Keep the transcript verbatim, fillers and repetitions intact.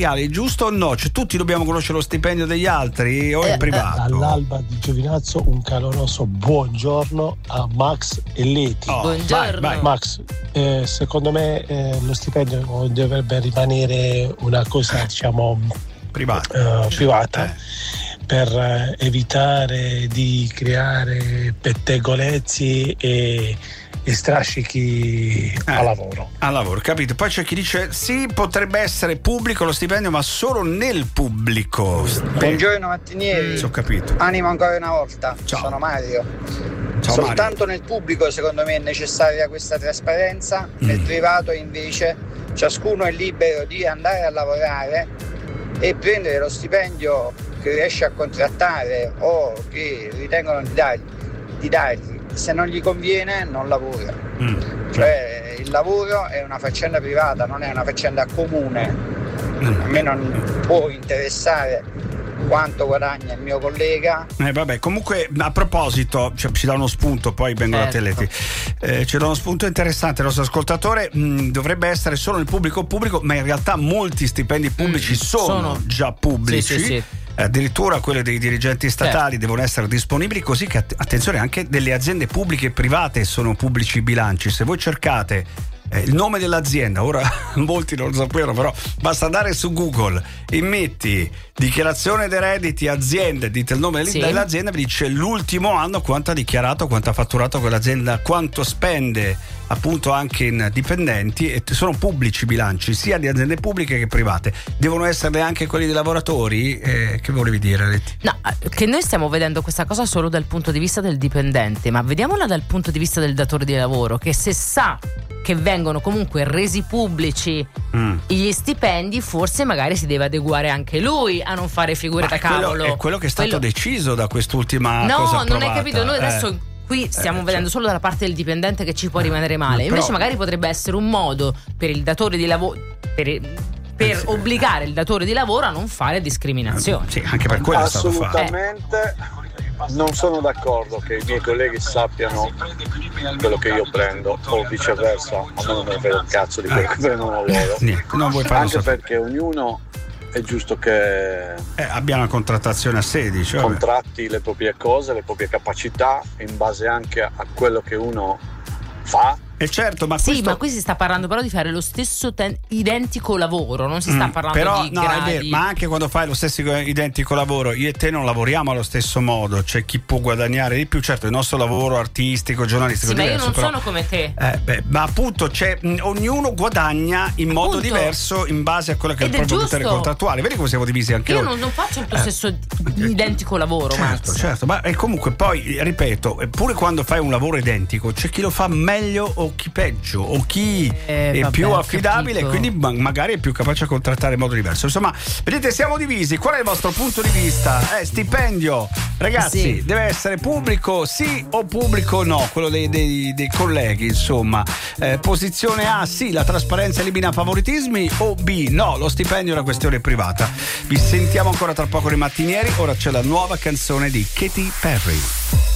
giusto o no? Cioè, tutti dobbiamo conoscere lo stipendio degli altri o è privato? Dall'Alba di Giovinazzo un caloroso buongiorno a Max e Leti. Oh, Buongiorno. vai, vai. Max, eh, secondo me eh, lo stipendio dovrebbe rimanere una cosa, diciamo, Privato. eh, privata, Eh. per eh, evitare di creare pettegolezzi e, e strascichi Eh. a lavoro. Al lavoro, capito? Poi c'è chi dice sì, potrebbe essere pubblico lo stipendio, ma solo nel pubblico. Buongiorno mattinieri. Sì, ho capito. Animo ancora una volta. Ciao. Sono Mario. Ciao, Soltanto nel pubblico secondo me è necessaria questa trasparenza, nel Mm. privato invece ciascuno è libero di andare a lavorare e prendere lo stipendio che riesce a contrattare o che ritengono di dargli, di dargli. Se non gli conviene non lavora. Mm. Cioè il lavoro è una faccenda privata, non è una faccenda comune. A me non può interessare quanto guadagna il mio collega. Eh, vabbè, comunque a proposito, cioè, ci dà uno spunto, poi vengono Certo. a Teleti. Eh, ci dà uno spunto interessante il nostro ascoltatore. Mh, dovrebbe essere solo nel pubblico pubblico, ma in realtà molti stipendi pubblici Mm, sono, sono- già pubblici. Sì, sì, sì. Addirittura quelli dei dirigenti statali Certo. devono essere disponibili, così che att- attenzione, anche delle aziende pubbliche e private sono pubblici i bilanci. Se voi cercate eh, il nome dell'azienda, ora molti non lo sapevano, però basta andare su Google e metti dichiarazione dei redditi azienda, dite il nome Sì. dell'azienda, vi dice l'ultimo anno quanto ha dichiarato, quanto ha fatturato quell'azienda, quanto spende appunto anche in dipendenti, e sono pubblici i bilanci sia di aziende pubbliche che private. Devono essere anche quelli dei lavoratori. Eh, che volevi dire, Letti? No, che noi stiamo vedendo questa cosa solo dal punto di vista del dipendente, ma vediamola dal punto di vista del datore di lavoro, che se sa che vengono comunque resi pubblici Mm. gli stipendi, forse magari si deve adeguare anche lui a non fare figure Ma da è quello- cavolo. è quello che è stato Quello- deciso da quest'ultima No, cosa non hai approvata. capito. Noi Eh. adesso qui stiamo Eh, vedendo cioè- solo dalla parte del dipendente che ci può rimanere male. però- Invece magari potrebbe essere un modo per il datore di lavoro per, per Eh, sì. obbligare il datore di lavoro a non fare discriminazione. Sì, anche per quello è stato fatto. Assolutamente non sono d'accordo che i miei colleghi sappiano quello che io prendo o viceversa, a me non me ne frega un cazzo di quello che prendono loro. Niente, non vuoi farlo Anche sapere. perché ognuno è giusto che Eh, abbiamo una contrattazione a sedici. vabbè. contratti le proprie cose, le proprie capacità in base anche a quello che uno fa. E certo, ma Sì, questo... ma qui si sta parlando però di fare lo stesso ten- identico lavoro, non si sta Mm, parlando però, di no, gradi. è vero, ma anche quando fai lo stesso identico lavoro, io e te non lavoriamo allo stesso modo, c'è chi può guadagnare di più, certo il nostro lavoro artistico, giornalistico Sì, è ma io diverso, non però, sono come te. eh, beh, ma appunto c'è, mh, ognuno guadagna in modo Appunto. diverso in base a quello che è Ed il è proprio potere giusto. contrattuale. Vedi come siamo divisi anche Io noi. non, non faccio il tuo Eh. stesso identico lavoro, Certo, Max. certo, ma e comunque poi ripeto, pure quando fai un lavoro identico c'è chi lo fa meglio o chi peggio o chi Eh, è vabbè, più ho affidabile e capito. quindi ma- magari è più capace a contrattare in modo diverso. Insomma, vedete, siamo divisi. Qual è il vostro punto di vista? Eh, stipendio, ragazzi, Sì. deve essere pubblico sì o pubblico no? Quello dei, dei- dei colleghi, insomma. Eh, posizione A, sì, la trasparenza elimina favoritismi, o B, no, lo stipendio è una questione privata. Vi sentiamo ancora tra poco nei mattinieri. Ora c'è la nuova canzone di Katy Perry.